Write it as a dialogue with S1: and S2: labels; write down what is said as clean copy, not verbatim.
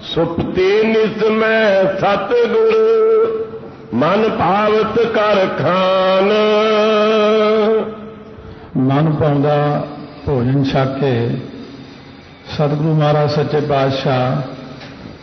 S1: ਸੁਪਤੀ ਨਿਸ ਮੈਂ ਸਤਿਗੁਰ ਮਨ ਭਾਵਤ ਕਰ ਖਾਨ।
S2: ਮਨ ਪਾਉਂਦਾ ਭੋਜਨ ਛਕ ਕੇ ਸਤਿਗੁਰੂ ਮਹਾਰਾਜ ਸੱਚੇ ਪਾਤਸ਼ਾਹ